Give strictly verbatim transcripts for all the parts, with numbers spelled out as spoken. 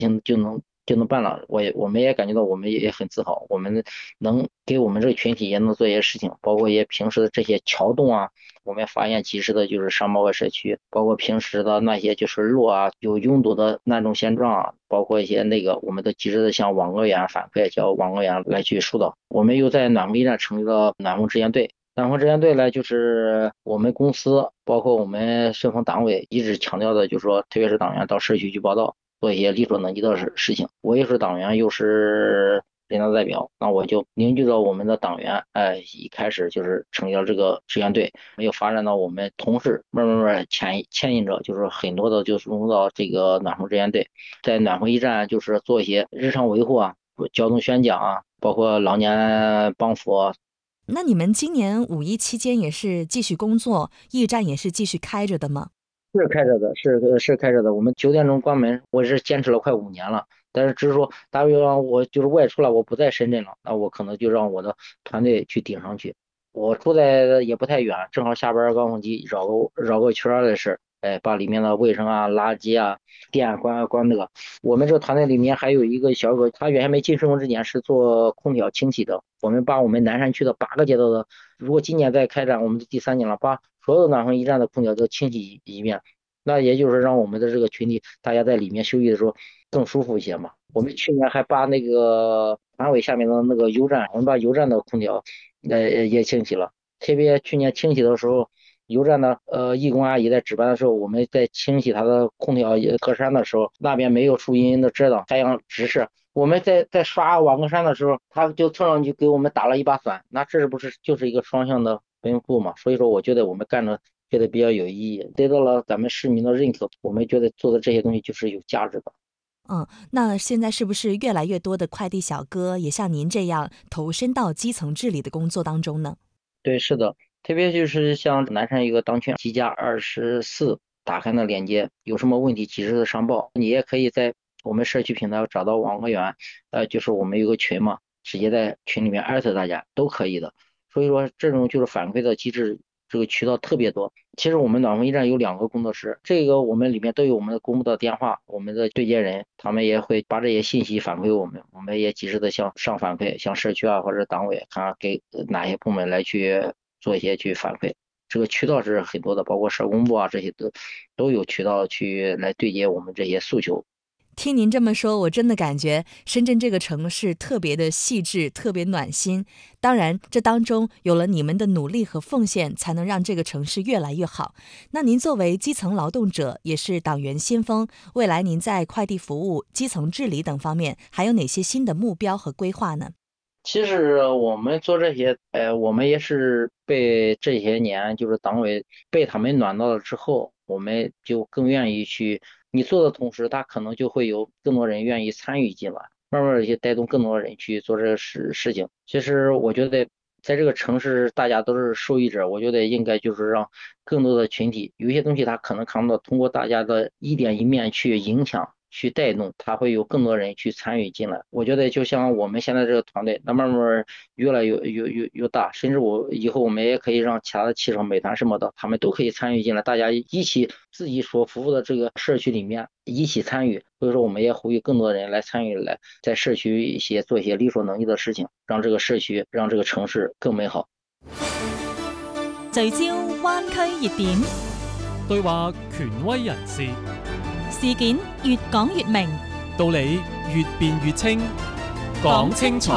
情就能就能办了。我也我们也感觉到我们也很自豪，我们能给我们这个群体也能做一些事情，包括一些平时的这些桥洞啊，我们发现及时的就是上报给社区，包括平时的那些就是路啊有拥堵的那种现状啊，包括一些那个我们都及时的向网格员反馈，叫网格员来去疏导。我们又在暖风驿站成立了暖风支援队。暖风支援队呢，就是我们公司包括我们顺丰党委一直强调的，就是说，特别是党员到社区去报道，做一些力所能及的事事情。我又是党员，又是人大代表，那我就凝聚着我们的党员，哎，一开始就是成立了这个支援队，没有发展到我们同事慢慢慢牵牵引着，就是很多的就是融入到这个暖风支援队，在暖风驿站就是做一些日常维护啊，交通宣讲啊，包括老年帮扶啊。 那你们今年五一期间也是继续工作，驿站也是继续开着的吗？ 是开着的，是是开着的。我们九点钟关门，我是坚持了快五年了。但是只是说，大约让我就是外出了，我不在深圳了，那我可能就让我的团队去顶上去。我住在也不太远，正好下班高峰期绕个绕个圈儿的事，哎，把里面的卫生啊、垃圾啊、电关关那个。我们这个团队里面还有一个小哥，他原先没进顺丰之前是做空调清洗的。我们把我们南山区的八个街道的，如果今年再开展，我们第三年了，把所有的暖风驿站的空调都清洗一遍。那也就是让我们的这个群体，大家在里面休息的时候更舒服一些嘛。我们去年还把那个团委下面的那个油站，我们把油站的空调呃也清洗了。特别去年清洗的时候，油站的呃义工阿姨在值班的时候，我们在清洗她的空调格栅的时候，那边没有树荫的遮挡，太阳直射。我们在在刷网格栅的时候，他就凑上去给我们打了一把伞，那这是不是就是一个双向的奔赴嘛？所以说，我觉得我们干的觉得比较有意义，得到了咱们市民的认可，我们觉得做的这些东西就是有价值的。 嗯，那现在是不是越来越多的快递小哥也像您这样投身到基层治理的工作当中呢？ 对，是的，特别就是像南山一个当圈机加二十四打开的链接，有什么问题及时的上报，你也可以在我们社区平台找到网格员，呃，就是我们有个群嘛，直接在群里面艾特大家都可以的。所以说这种就是反馈的机制，这个渠道特别多。其实我们暖风驿站有两个工作室，这个我们里面都有我们的公布的电话，我们的对接人，他们也会把这些信息反馈我们，我们也及时的向上反馈，向社区啊或者党委看给哪些部门来去做一些去反馈。这个渠道是很多的，包括社工部啊这些都都有渠道去来对接我们这些诉求。 听您这么说，我真的感觉深圳这个城市特别的细致，特别暖心。当然，这当中有了你们的努力和奉献，才能让这个城市越来越好。那您作为基层劳动者，也是党员先锋，未来您在快递服务、基层治理等方面，还有哪些新的目标和规划呢？ 其实我们做这些，呃，我们也是被这些年就是党委被他们暖到了之后，我们就更愿意去。你做的同时，他可能就会有更多人愿意参与进来，慢慢的去带动更多人去做这个事事情。其实我觉得，在这个城市，大家都是受益者，我觉得应该就是让更多的群体，有一些东西他可能看不到，通过大家的一点一面去影响。去带动，他会有更多人去参与进来。我觉得就像我们现在这个团队，那慢慢越来越越越越大，甚至我以后我们也可以让其他的汽车、美团什么的，他们都可以参与进来，大家一起自己所服务的这个社区里面一起参与。所以说，我们也呼吁更多人来参与，来在社区一些做一些力所能及的事情，让这个社区、让这个城市更美好。 聚焦灣區熱點， 對話權威人士， 事件越講越明， 道理越辯越清，講清楚。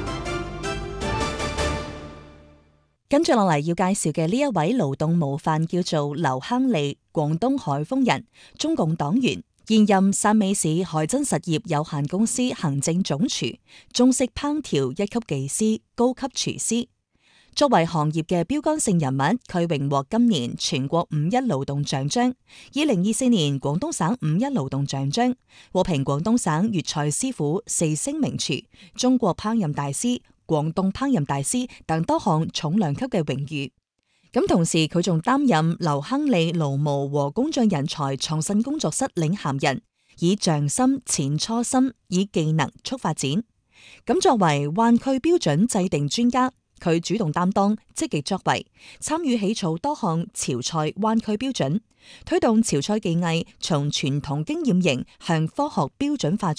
跟住落嚟要介紹嘅呢一位勞動模範叫做劉亨利，廣東海豐人，中共黨員，現任汕尾市海珍實業有限公司行政總廚，中式烹調一級技師、高級廚師。作為行業嘅標杆性人物，佢榮獲今年全國五一勞動獎章，二零二四年廣東省五一勞動獎章，獲評廣東省粵菜師傅四星名廚、中國烹飪大師、廣東烹飪大師等多項重量級嘅榮譽。咁同時佢仲擔任劉亨利勞務和工匠人才創新工作室領銜人，以匠心淺初心，以技能促發展。咁作為灣區標準制定專家，佢主動擔當，積極作為，參與起草多項潮菜灣區標準，推動潮菜技藝從傳統經驗型向科學標準化轉